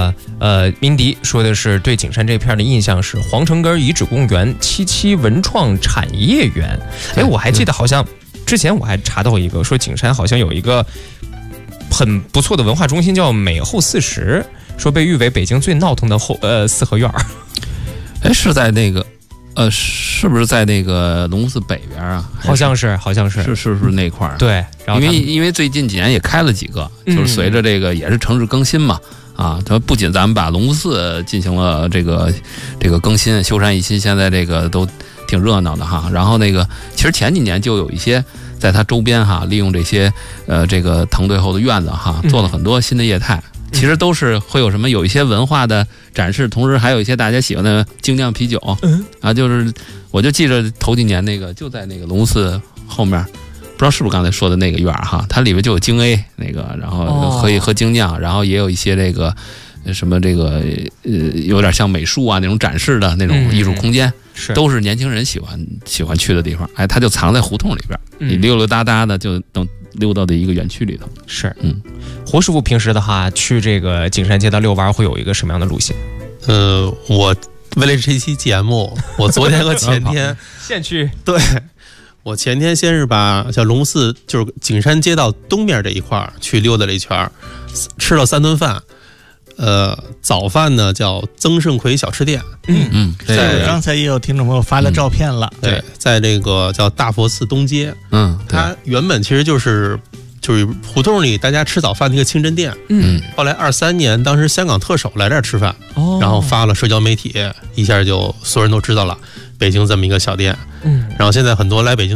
呢，明迪说的是对景山这片的印象是皇城根遗址公园、77文创产业园。哎，我还记得好像之前我还查到一个说景山好像有一个很不错的文化中心叫美后40，说被誉为北京最闹腾的四合院。 哎，是在那个是不是在那个龙寺北边啊？ 好像是是不是那块儿？ 对，然后因为最近几年也开了几个，就是随着这个也是城市更新嘛。它不仅咱们把龙寺进行了这个更新修缮一新，现在这个都挺热闹的哈。然后其实前几年就有一些在它周边利用这些这个腾对后的院子做了很多新的业态。其实都是会有什么有一些文化的展示，同时还有一些大家喜欢的精酿啤酒。就是我就记着头几年就在那个龙寺后面，不知道是不是刚才说的那个院它里面就有京 A 然后可以喝精酿，然后也有一些什么有点像美术那种展示的那种艺术空间，都是年轻人喜欢去的地方。它就藏在胡同里边，你溜溜达达的就能溜到的一个园区里头。 是，胡师傅平时的话去这个景山街道遛弯会有一个什么样的路线？ 我为了这期节目，我昨天和前天先去。 对，我前天先是把叫龙寺，就是景山街道东面这一块去溜达了一圈，吃了3顿饭。早饭呢叫曾盛奎小吃店。 对，刚才也有听众朋友发了照片了。 对，在这个叫大佛寺东街。它原本其实就是胡同里大家吃早饭的一个清真店。后来23年，当时香港特首来这儿吃饭，然后发了社交媒体，一下就所有人都知道了北京这么一个小店。然后现在很多来北京